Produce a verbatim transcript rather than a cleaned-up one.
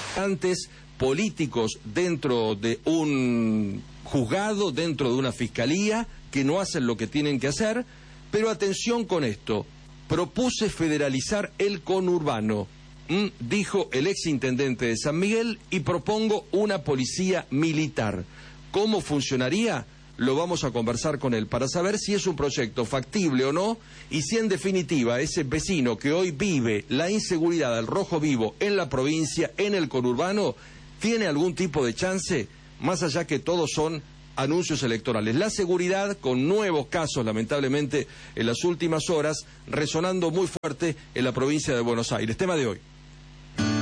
Antes, políticos dentro de un juzgado, dentro de una fiscalía, que no hacen lo que tienen que hacer, pero atención con esto, propuse federalizar el conurbano, ¿Mm? dijo el exintendente de San Miguel, y propongo una policía militar. ¿Cómo funcionaría? Lo vamos a conversar con él para saber si es un proyecto factible o no, y si en definitiva ese vecino que hoy vive la inseguridad al rojo vivo en la provincia, en el conurbano, tiene algún tipo de chance, más allá que todos son anuncios electorales. La seguridad, con nuevos casos, lamentablemente, en las últimas horas, resonando muy fuerte en la provincia de Buenos Aires. Tema de hoy.